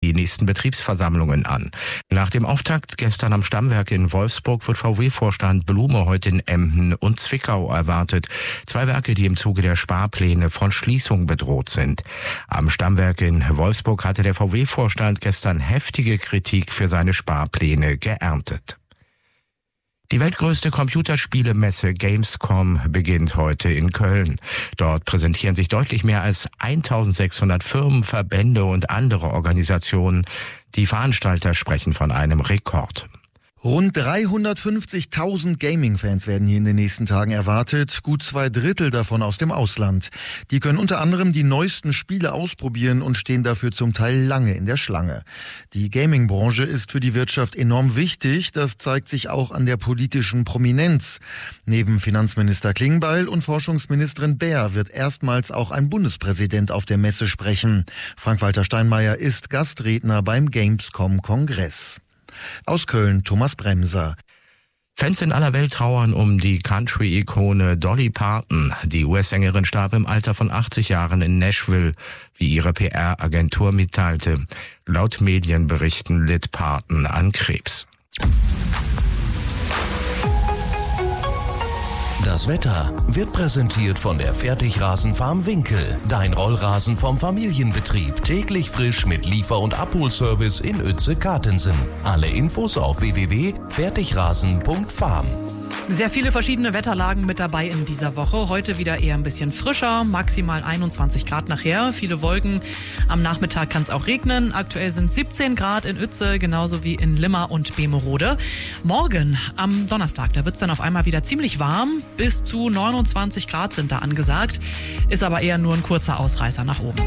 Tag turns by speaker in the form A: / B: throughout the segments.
A: die nächsten Betriebsversammlungen an. Nach dem Auftakt gestern am Stammwerk in Wolfsburg wird VW-Vorstand Blume heute in Emden und Zwickau erwartet. 2 Werke, die im Zuge der Sparpläne von Schließung bedroht sind. Am Stammwerk in Wolfsburg hatte der VW-Vorstand gestern heftige Kritik für seine Sparpläne geerntet. Die weltgrößte Computerspielemesse Gamescom beginnt heute in Köln. Dort präsentieren sich deutlich mehr als 1600 Firmen, Verbände und andere Organisationen. Die Veranstalter sprechen von einem Rekord.
B: Rund 350.000 Gaming-Fans werden hier in den nächsten Tagen erwartet, gut 2/3 davon aus dem Ausland. Die können unter anderem die neuesten Spiele ausprobieren und stehen dafür zum Teil lange in der Schlange. Die Gaming-Branche ist für die Wirtschaft enorm wichtig, das zeigt sich auch an der politischen Prominenz. Neben Finanzminister Klingbeil und Forschungsministerin Baer wird erstmals auch ein Bundespräsident auf der Messe sprechen. Frank-Walter Steinmeier ist Gastredner beim Gamescom-Kongress. Aus Köln Thomas Bremser.
A: Fans in aller Welt trauern um die Country-Ikone Dolly Parton. Die US-Sängerin starb im Alter von 80 Jahren in Nashville, wie ihre PR-Agentur mitteilte. Laut Medienberichten litt Parton an Krebs.
C: Das Wetter wird präsentiert von der Fertigrasenfarm Winkel. Dein Rollrasen vom Familienbetrieb. Täglich frisch mit Liefer- und Abholservice in Uetze-Kartensen. Alle Infos auf www.fertigrasen.farm.
D: Sehr viele verschiedene Wetterlagen mit dabei in dieser Woche. Heute wieder eher ein bisschen frischer, maximal 21 Grad nachher. Viele Wolken. Am Nachmittag kann es auch regnen. Aktuell sind 17 Grad in Uetze, genauso wie in Limmer und Bemerode. Morgen, am Donnerstag, da wird es dann auf einmal wieder ziemlich warm. Bis zu 29 Grad sind da angesagt. Ist aber eher nur ein kurzer Ausreißer nach oben.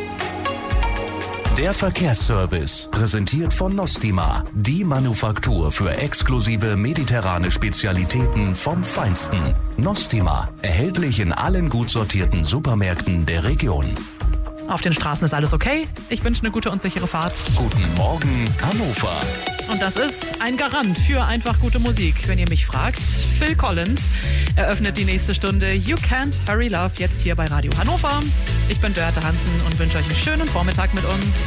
C: Der Verkehrsservice, präsentiert von Nostima, die Manufaktur für exklusive mediterrane Spezialitäten vom Feinsten. Nostima, erhältlich in allen gut sortierten Supermärkten der Region.
D: Auf den Straßen ist alles okay. Ich wünsche eine gute und sichere Fahrt.
C: Guten Morgen, Hannover.
D: Und das ist ein Garant für einfach gute Musik, wenn ihr mich fragt. Phil Collins eröffnet die nächste Stunde You Can't Hurry Love jetzt hier bei Radio Hannover. Ich bin Dörte Hansen und wünsche euch einen schönen Vormittag mit uns.